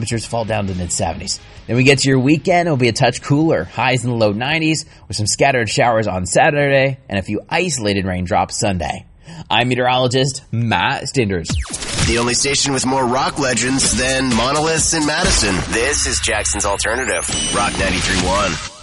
Temperatures fall down to mid-70s. Then we get to your weekend. It'll be a touch cooler. Highs in the low 90s with some scattered showers on Saturday and a few isolated raindrops Sunday. I'm meteorologist Matt Stinders. The only station with more rock legends than monoliths in Madison. This is Jackson's Alternative. Rock 93.1.